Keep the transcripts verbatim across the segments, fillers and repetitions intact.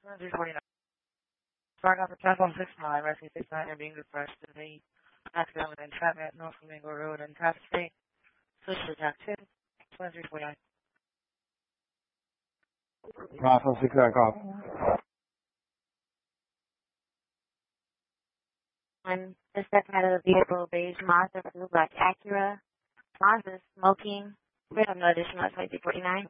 three forty-nine. Start off the track on six nine, rescue six nine, and being refreshed to the accident with entrapment at North Flamingo Road and Taft Street. Switch to track two, twenty-three forty-nine. Bravo six nine call. When the stepping out of the vehicle, beige Mazda blue black Acura. Mazda smoking. We have no additional at twenty-three forty-nine.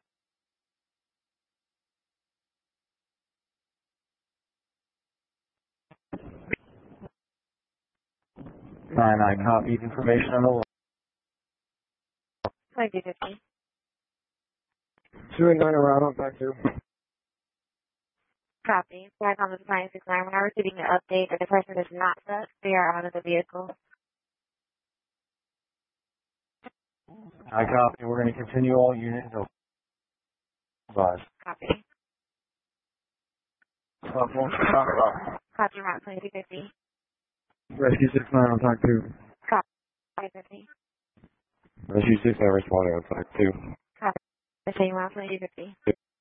nine nine copy. Information on the wall. twenty-three fifty. two eight nine around on back two. Copy. Flag on the nine six nine. We're not receiving an update that the person is not stuck. They are out of the vehicle. I copy. We're going to continue all units until five. Copy. Stop one. Talk about. Copy route twenty-three fifty. Rescue six nine on track two. Copy. twenty fifty. Rescue six nine responding on track two. Copy. Machine route twenty-three fifty.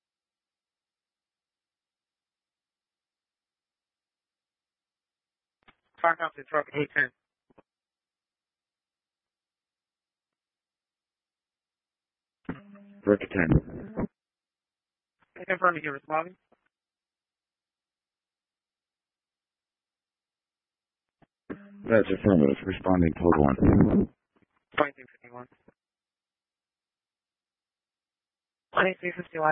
Park off the truck eight ten. Rick ten. I confirm that you're responding. That's affirmative. Responding code one. twenty-three fifty-one. twenty-three fifty-one.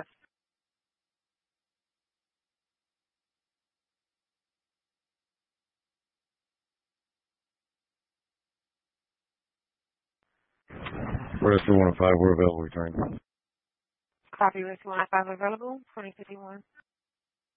Rescue one oh five. We're available. Return. Copy with one oh five available. twenty fifty-one.